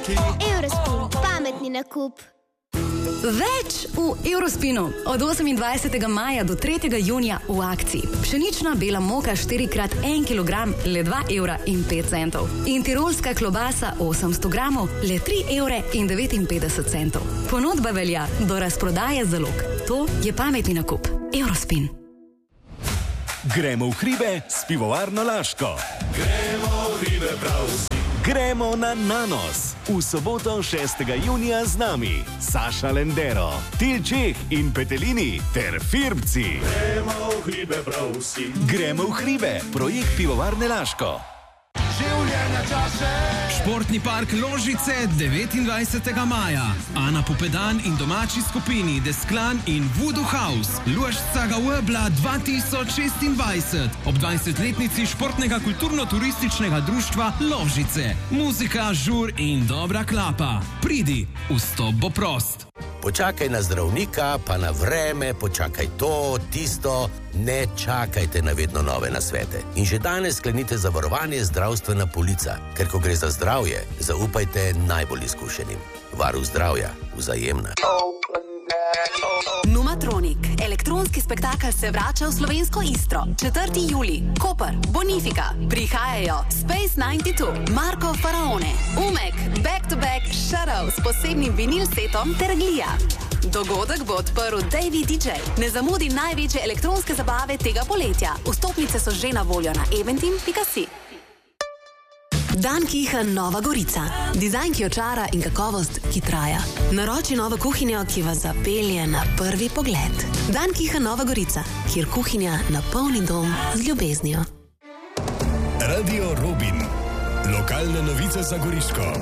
Eurospin, pametni nakup. Več v Eurospinu. Od 28. maja do 3. junija v akciji. Pšenična bela moka 4x1 kg, le 2,05 €. In tirolska klobasa 800 gramov, le 3,59 €. Ponudba velja do razprodaje zalog. To je pametni nakup. Eurospin. Gremo v hribe s pivovarno Laško. Gremo v hribe prav vsi. Gremo na Nanos. V soboto 6. junija z nami Saša Lendero, Tilčeh in Petelini ter Firbci. Gremo v hribe prav vsi. Gremo v hribe, projekt pivovarne Laško. Športni park Ložice 29. maja. Ana Pupedan in domači skupini Desklan in Voodoo House. Luašcaga Uebla 2026. Ob 20-letnici športnega kulturno-turističnega društva Ložice. Muzika, žur in dobra klapa. Pridi, vstop bo prost. Počakaj na zdravnika, pa na vreme, počakaj to, tisto, ne čakajte na vedno nove nasvete. In že danes sklenite zavarovanje zdravstvena polica, ker ko gre za zdravje, zaupajte najbolj izkušenim. Varuh zdravja, Vzajemna. Numatronik. Elektronski spektakel se vrača v slovensko Istro. 4. julij. Koper, Bonifika. Prihajajo Space 92, Marko Faraone, Umek, Back to Back, Shadow s posebnim vinil setom ter Glija. Dogodek bo odprl Davey DJ. Ne zamudi največje elektronske zabave tega poletja. Vstopnice so že na voljo na eventim.si. Dan Kiha Nova Gorica. Dizajn, ki očara in kakovost, ki traja. Naroči novo kuhinjo, ki vas zapelje na prvi pogled. Dan Kiha Nova Gorica, kjer kuhinja napolni dom z ljubeznijo. Radio Robin. Lokalne novice za Goriško.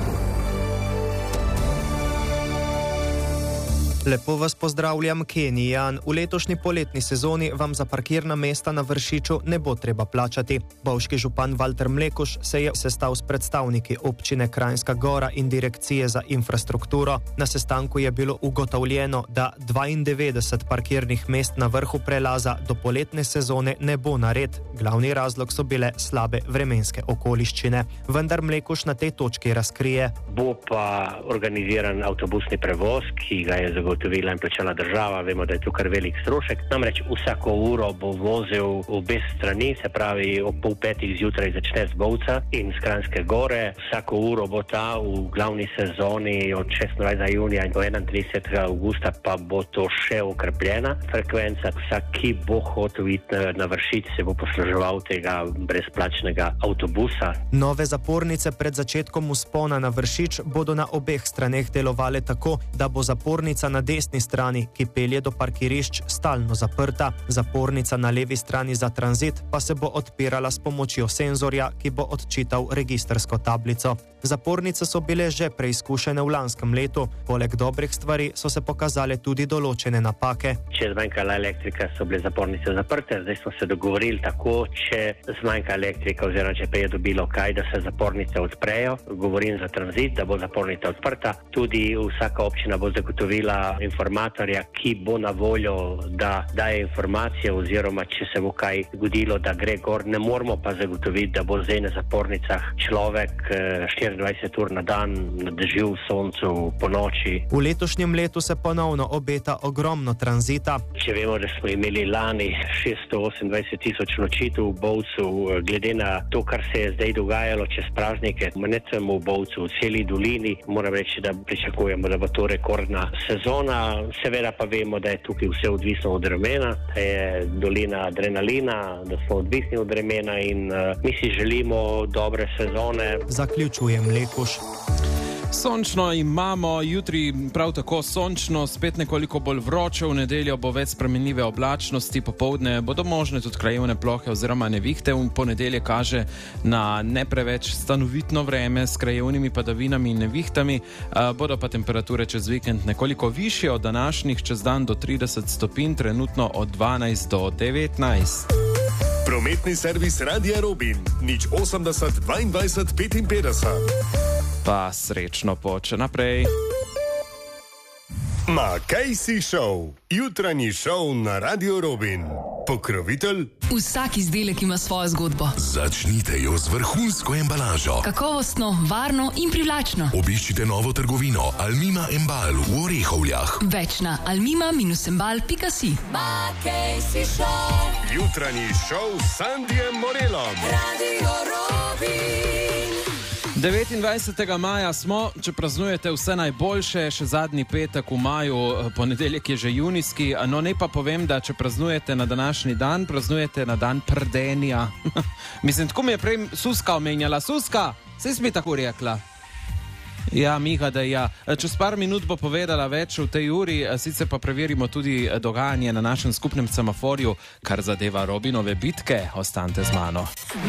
Lepo vas pozdravljam, Kenijan. V letošnji poletni sezoni vam za parkirna mesta na Vršiču ne bo treba plačati. Bovški župan Valter Mlekuš se je sestal s predstavniki občine Kranjska Gora in direkcije za infrastrukturo. Na sestanku je bilo ugotovljeno, da 92 parkirnih mest na vrhu prelaza do poletne sezone ne bo nared. Glavni razlog so bile slabe vremenske okoliščine. Vendar Mlekuš na tej točki razkrije. Bo pa organiziran avtobusni prevoz, ki ga je zagotovila in plačala država. Vemo, da je to kar velik strošek. Namreč vsako uro bo vozil obe strani, se pravi ob 4:30 zjutraj začne z Bovca in z Kranjske Gore. Vsako uro bo ta v glavni sezoni od 26. junija do 31. avgusta pa bo to še okrepljena frekvenca. Vsak, ki bo hotel iti na Vršič, se bo posluževal tega brezplačnega avtobusa. Nove zapornice pred začetkom vzpona na Vršič bodo na obeh straneh delovale tako, da bo zapornica na desni strani, ki pelje do parkirišč, stalno zaprta. Zapornica na levi strani za tranzit pa se bo odpirala s pomočjo senzorja, ki bo odčital registrsko tablico. Zapornice so bile že preizkušene v lanskem letu. Poleg dobrih stvari so se pokazale tudi določene napake. Če zmanjkala elektrika, so bile zapornice zaprte. Zdaj smo se dogovorili tako, če zmanjka elektrika oziroma če pa je dobilo kaj, da se zapornice odprejo. Govorim za tranzit, da bo zapornica odprta. Tudi vsaka občina bo zagotovila informatorja, ki bo na voljo, da daje informacije oziroma če se bo kaj zgodilo, da gre gor. Ne moramo pa zagotoviti, da bo zdaj na zapornicah človek 24 ur na dan, na dežju, v soncu, po noči. V letošnjem letu se ponovno obeta ogromno tranzita. Če vemo, da smo imeli lani 628 tisoč nočitev v Bovcu, glede na to, kar se je zdaj dogajalo čez praznike, ne samo v Bovcu, v celi dolini, moram reči, da pričakujemo, da bo to rekordna sezona. Seveda pa vemo, da je tukaj vse odvisno od vremena, da je dolina adrenalina, da smo odvisni od vremena in mi si želimo dobre sezone. Zaključuje Mlekuš. Sončno imamo, jutri prav tako sončno, spet nekoliko bolj vroče, v nedeljo bo več spremenljive oblačnosti, popoldne bodo možne tudi krajevne plohe oziroma nevihte, v ponedeljek kaže na ne preveč stanovitno vreme s krajevnimi padavinami in nevihtami, bodo pa temperature čez vikend nekoliko višje od današnjih, čez dan do 30 stopinj, trenutno od 12 do 19. Prometni servis Radia Robin, 080 22 55. Pa srečno poče naprej. Ma kaj si šel? Jutranji šov na Radio Robin. Pokrovitelj? Vsak izdelek ima svojo zgodbo. Začnite jo z vrhunsko embalažo. Kakovostno, varno in privlačno. Obiščite novo trgovino Almima Embal v Orehovljah. Več na almima-embal.si. Jutranji šov s Sandijem Morelom. Radio Robin. 29. maja smo, če praznujete vse najboljše, še zadnji petek v maju, ponedeljek je že junijski, no ne pa povem, da če praznujete na današnji dan, praznujete na dan prdenja. Mislim, tako mi je prej Suska omenjala. Suska, saj si mi tako rekla. Ja, Miha, da ja. Čez par minut bo povedala več v tej uri, sicer pa preverimo tudi dogajanje na našem skupnem semaforju, kar zadeva Robinove bitke. Ostanite z mano.